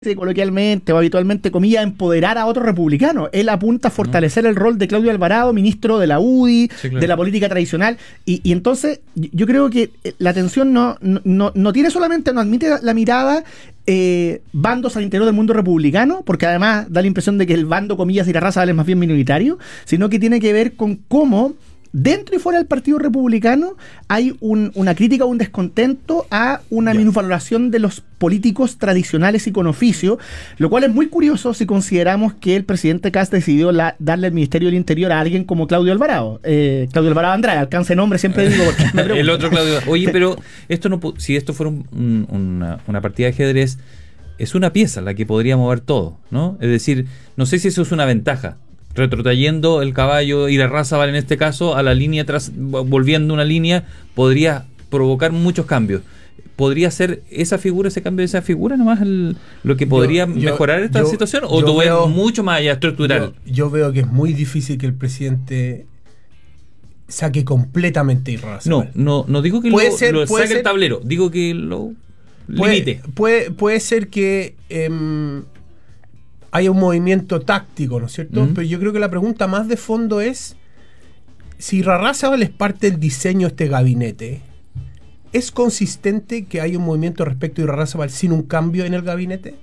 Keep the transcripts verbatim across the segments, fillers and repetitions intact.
coloquialmente o habitualmente, comillas, empoderar a otros republicanos. Él apunta a fortalecer no. el rol de Claudio Alvarado, ministro de la U D I, sí, claro. de la política tradicional, y, y entonces yo creo que la atención no, no, no tiene solamente, no admite la mirada eh, bandos al interior del mundo republicano, porque además da la impresión de que el bando, comillas, de Irarrázaval es más bien minoritario, sino que tiene que ver con cómo dentro y fuera del Partido Republicano hay un, una crítica o un descontento a una yeah. minusvaloración de los políticos tradicionales y con oficio, lo cual es muy curioso si consideramos que el presidente Kast decidió la, darle el Ministerio del Interior a alguien como Claudio Alvarado. Eh, Claudio Alvarado Andrade, alcance nombre, siempre digo. El otro Claudio. Oye, pero esto no, si esto fuera un, un, una, una partida de ajedrez, es una pieza la que podría mover todo, ¿no? Es decir, no sé si eso es una ventaja. Retrotrayendo el caballo Irarrázaval en este caso a la línea tras, volviendo una línea, podría provocar muchos cambios. ¿Podría ser esa figura, ese cambio de esa figura nomás el, lo que podría yo, yo, mejorar esta yo, situación? ¿O tú veo, ves mucho más allá estructural? Yo, yo veo que es muy difícil que el presidente saque completamente Irarrázaval. No, no, no digo que lo, ser, lo saque ser, el tablero, digo que lo puede, limite. Puede, puede ser que Eh, hay un movimiento táctico, ¿no es cierto? Uh-huh. Pero yo creo que la pregunta más de fondo es si Irarrázaval es parte del diseño de este gabinete, ¿es consistente que haya un movimiento respecto a Irarrázaval sin un cambio en el gabinete?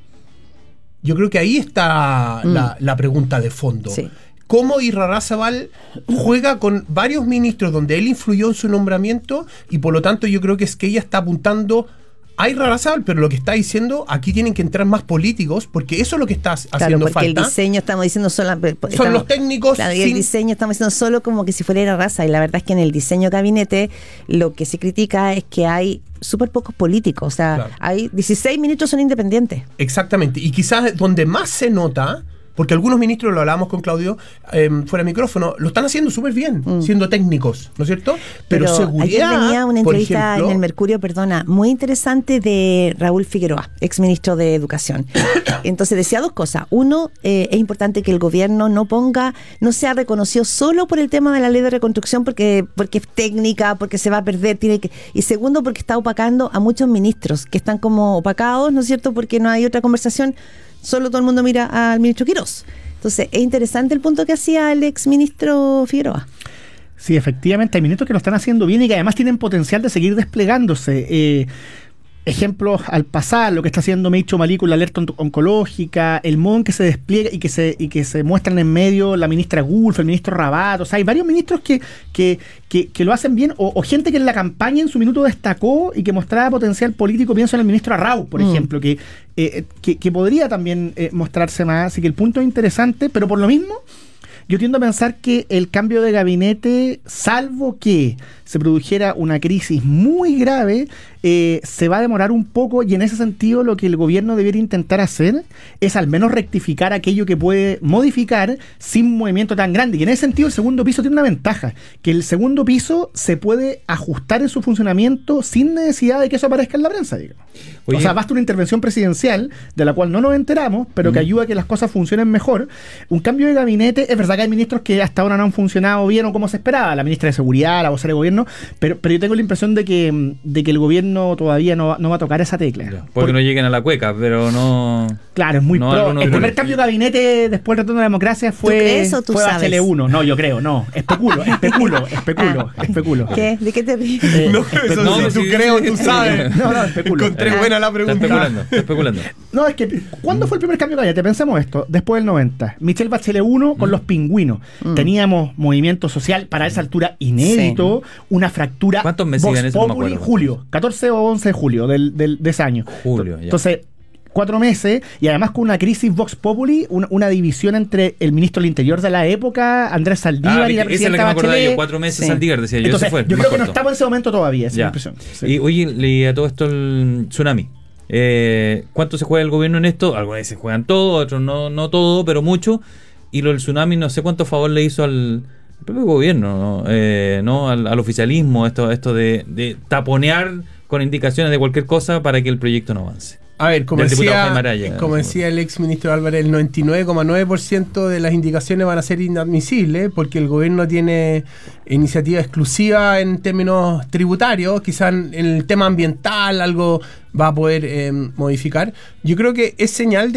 Yo creo que ahí está mm. la, la pregunta de fondo. Sí. ¿Cómo Irarrázaval juega con varios ministros donde él influyó en su nombramiento? Y por lo tanto yo creo que es que ella está apuntando a Irarrázaval, pero lo que está diciendo, aquí tienen que entrar más políticos, porque eso es lo que está haciendo claro, porque falta. El diseño estamos diciendo solo, son estamos, los técnicos. Claro, y el diseño estamos diciendo solo como que si fuera Irarrázaval, y la verdad es que en el diseño gabinete lo que se critica es que hay súper pocos políticos, o sea, claro. hay dieciséis ministros son independientes. Exactamente, y quizás donde más se nota, porque algunos ministros, lo hablábamos con Claudio eh, fuera de micrófono, lo están haciendo súper bien, mm. siendo técnicos, ¿no es cierto? Pero, Pero seguridad, ayer venía una entrevista ejemplo, en el Mercurio, perdona, muy interesante de Raúl Figueroa, exministro de Educación. Entonces decía dos cosas. Uno, eh, es importante que el gobierno no ponga, no sea reconocido solo por el tema de la ley de reconstrucción, porque, porque es técnica, porque se va a perder, tiene que. Y segundo, porque está opacando a muchos ministros que están como opacados, ¿no es cierto? Porque no hay otra conversación. Solo todo el mundo mira al ministro Quirós. Entonces, es interesante el punto que hacía el exministro Figueroa. Sí, efectivamente, hay ministros que lo están haciendo bien y que además tienen potencial de seguir desplegándose. Eh, ejemplos al pasar, lo que está haciendo Meicho Malí con la alerta oncológica, el modo en que se despliega y que se y que se muestran en medio la ministra Gulf, el ministro Rabat, o sea, hay varios ministros que, que, que, que lo hacen bien, o, o gente que en la campaña en su minuto destacó y que mostraba potencial político, pienso en el ministro Arrau, por mm. ejemplo, que, eh, que, que podría también eh, mostrarse más, así que el punto es interesante, pero por lo mismo, yo tiendo a pensar que el cambio de gabinete, salvo que se produjera una crisis muy grave, eh, se va a demorar un poco, y en ese sentido lo que el gobierno debería intentar hacer es al menos rectificar aquello que puede modificar sin un movimiento tan grande. Y en ese sentido el segundo piso tiene una ventaja, que el segundo piso se puede ajustar en su funcionamiento sin necesidad de que eso aparezca en la prensa, digamos. Oye. O sea, basta una intervención presidencial de la cual no nos enteramos, pero mm. que ayuda a que las cosas funcionen mejor. Un cambio de gabinete, es verdad que hay ministros que hasta ahora no han funcionado bien o como se esperaba, la ministra de Seguridad, la vocera de gobierno, pero, pero yo tengo la impresión de que, de que el gobierno todavía no, no va a tocar esa tecla. Ya, porque Por, no lleguen a la cueca, pero no... Claro, es muy no pro. El primer cambio de gabinete después del retorno de la democracia fue, ¿tú crees o tú fue sabes? Bachelet uno. No, yo creo, no. Especulo, especulo, especulo, ah, especulo. ¿Qué? ¿De qué te ríes? Eh, no, eso no, sí, tú sí, creo, tú sabes. No, no, especulo. Encontré ah, buena la pregunta. Está especulando, está especulando. No, es que, ¿cuándo fue el primer cambio de gabinete? Pensemos esto, después del noventa. Michelle Bachelet uno con mm. los pingüinos. Mm. Teníamos movimiento social para esa altura inédito, sí. una fractura. ¿Cuántos meses siguen eso? No me acuerdo. Julio, catorce o once de julio del, del, de ese año. Julio, ya. Entonces, cuatro meses, y además con una crisis Vox Populi, una, una división entre el ministro del Interior de la época, Andrés Saldívar, ah, y la presidenta Bachelet. Esa es la que me acordaba yo, cuatro meses sí. Saldívar, decía yo. Entonces, ese fue yo creo que corto. no estaba en ese momento todavía, esa es mi impresión. Sí. Y oye, leí a todo esto el tsunami. Eh, ¿Cuánto se juega el gobierno en esto? Algunas veces juegan todo, otros no, no todo, pero mucho. Y lo del tsunami, no sé cuánto favor le hizo al propio gobierno, ¿no? Eh, ¿no? Al, al oficialismo, esto, esto de, de taponear con indicaciones de cualquier cosa para que el proyecto no avance. A ver, como del diputado decía, Jaime Araya. como decía el ex ministro Álvarez, el noventa y nueve coma nueve por ciento de las indicaciones van a ser inadmisibles porque el gobierno tiene iniciativa exclusiva en términos tributarios, quizás en el tema ambiental algo va a poder eh, modificar. Yo creo que es señal de